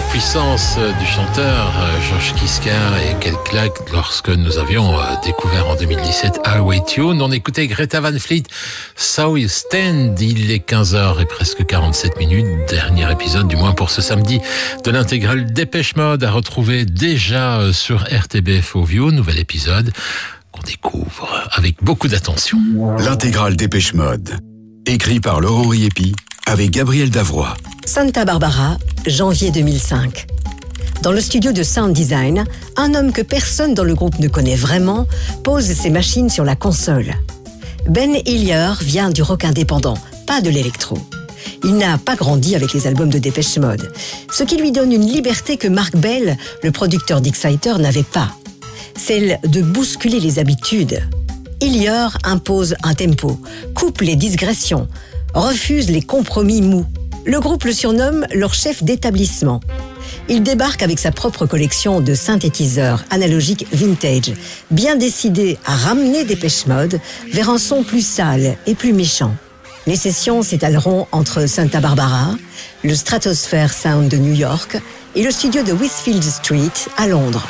puissance du chanteur George Kiska et quelle claque lorsque nous avions découvert en 2017 Highway Tune. On écoutait Greta Van Fleet, So You Stand. Il est 15h et presque 47 minutes. Dernier épisode, du moins pour ce samedi, de l'intégrale Dépêche Mode à retrouver déjà sur RTBF Ovio. Nouvel épisode qu'on découvre avec beaucoup d'attention. L'intégrale Dépêche Mode, écrit par Laurent Riepi avec Gabriel Davroy. Santa Barbara, janvier 2005. Dans le studio de sound design, un homme que personne dans le groupe ne connaît vraiment pose ses machines sur la console. Ben Hillier vient du rock indépendant, pas de l'électro. Il n'a pas grandi avec les albums de Dépêche Mode, ce qui lui donne une liberté que Mark Bell, le producteur d'Exciter, n'avait pas. Celle de bousculer les habitudes. Hillier impose un tempo, coupe les digressions, refuse les compromis mous. Le groupe le surnomme leur chef d'établissement. Il débarque avec sa propre collection de synthétiseurs analogiques vintage, bien décidé à ramener Dépêche Mode vers un son plus sale et plus méchant. Les sessions s'étaleront entre Santa Barbara, le Stratosphere Sound de New York et le studio de Westfield Street à Londres.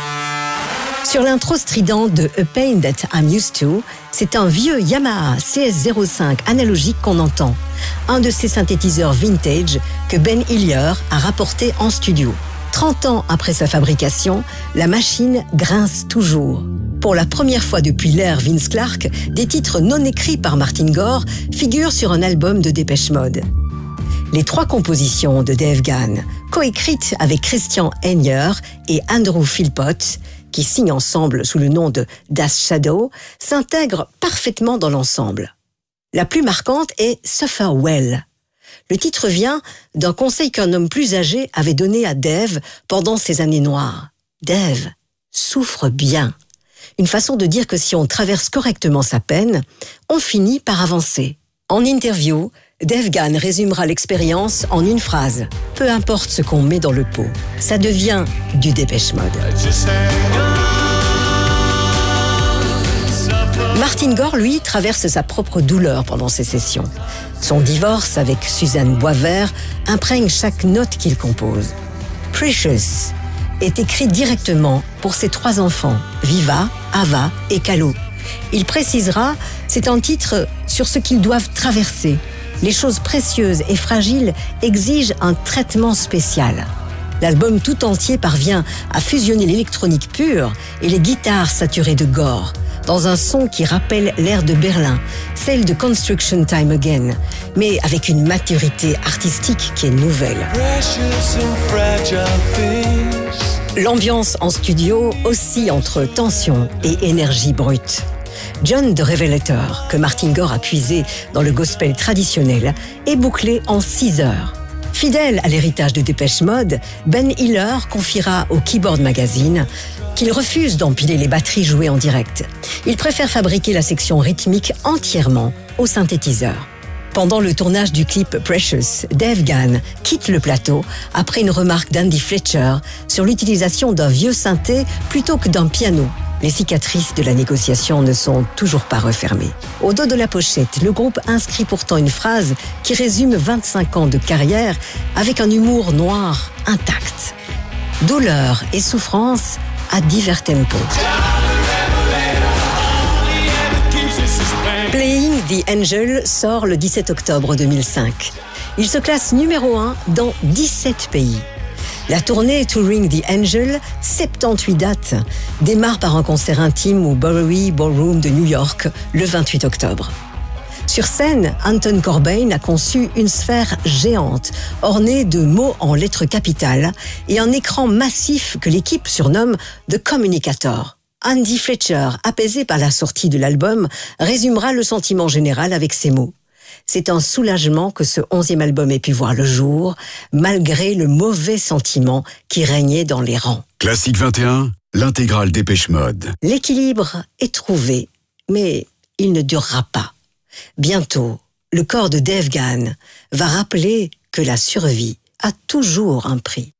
Sur l'intro strident de A Pain That I'm Used To, c'est un vieux Yamaha CS05 analogique qu'on entend, un de ces synthétiseurs vintage que Ben Hillier a rapporté en studio. 30 ans après sa fabrication, la machine grince toujours. Pour la première fois depuis l'ère Vince Clarke, des titres non écrits par Martin Gore figurent sur un album de Dépêche Mode. Les 3 compositions de Dave Gahan, coécrites avec Christian Hegner et Andrew Philpott, qui signent ensemble sous le nom de Das Shadow, s'intègrent parfaitement dans l'ensemble. La plus marquante est Suffer Well. Le titre vient d'un conseil qu'un homme plus âgé avait donné à Dave pendant ses années noires. Dave, souffre bien. Une façon de dire que si on traverse correctement sa peine, on finit par avancer. En interview, Dave Gahan résumera l'expérience en une phrase. Peu importe ce qu'on met dans le pot, ça devient du Dépêche Mode. Martin Gore, lui, traverse sa propre douleur pendant ses sessions. Son divorce avec Suzanne Boisvert imprègne chaque note qu'il compose. Precious est écrit directement pour ses 3 enfants, Viva, Ava et Calo. Il précisera, c'est un titre sur ce qu'ils doivent traverser. Les choses précieuses et fragiles exigent un traitement spécial. L'album tout entier parvient à fusionner l'électronique pure et les guitares saturées de Gore, dans un son qui rappelle l'ère de Berlin, celle de Construction Time Again, mais avec une maturité artistique qui est nouvelle. L'ambiance en studio oscille entre tension et énergie brute. John the Revelator, que Martin Gore a puisé dans le gospel traditionnel, est bouclé en 6 heures. Fidèle à l'héritage de Dépêche Mode, Ben Hillier confiera au Keyboard Magazine qu'il refuse d'empiler les batteries jouées en direct. Il préfère fabriquer la section rythmique entièrement au synthétiseur. Pendant le tournage du clip Precious, Dave Gahan quitte le plateau après une remarque d'Andy Fletcher sur l'utilisation d'un vieux synthé plutôt que d'un piano. Les cicatrices de la négociation ne sont toujours pas refermées. Au dos de la pochette, le groupe inscrit pourtant une phrase qui résume 25 ans de carrière avec un humour noir intact. Douleur et souffrance à divers tempos. Playing the Angel sort le 17 octobre 2005. Il se classe numéro 1 dans 17 pays. La tournée Touring the Angel, 78 dates, démarre par un concert intime au Bowery Ballroom de New York le 28 octobre. Sur scène, Anton Corbijn a conçu une sphère géante, ornée de mots en lettres capitales et un écran massif que l'équipe surnomme The Communicator. Andy Fletcher, apaisé par la sortie de l'album, résumera le sentiment général avec ces mots. C'est un soulagement que ce 11e album ait pu voir le jour, malgré le mauvais sentiment qui régnait dans les rangs. Classique 21, l'intégrale Dépêche Mode. L'équilibre est trouvé, mais il ne durera pas. Bientôt, le corps de Dave Gahan va rappeler que la survie a toujours un prix.